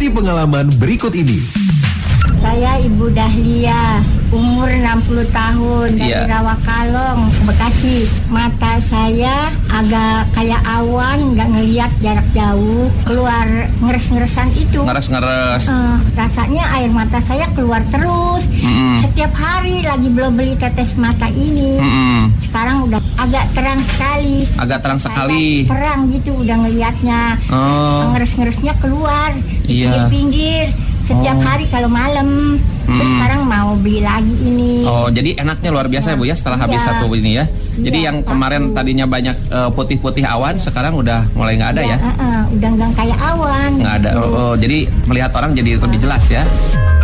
Berbagi pengalaman berikut ini. Saya Ibu Dahlia, umur 60 tahun, dari Rawakalong, Bekasi. Mata saya agak kayak awan, nggak ngelihat jarak jauh, keluar ngeres-ngeresan itu. Ngeres-ngeres. Rasanya air mata saya keluar terus. Setiap hari lagi belum beli tetes mata ini. Sekarang udah agak terang sekali. Agak terang sekali. Terang gitu udah ngelihatnya. Ngeres-ngeresnya keluar di pinggir-pinggir. Setiap hari kalau malam. Terus sekarang mau beli lagi ini. Oh, jadi enaknya luar biasa ya Bu ya setelah habis satu ini ya. Jadi yang kemarin tadinya banyak putih-putih awan, sekarang udah mulai nggak ada ya? Udah nggak kayak awan. Nggak ada. Jadi melihat orang jadi lebih jelas ya.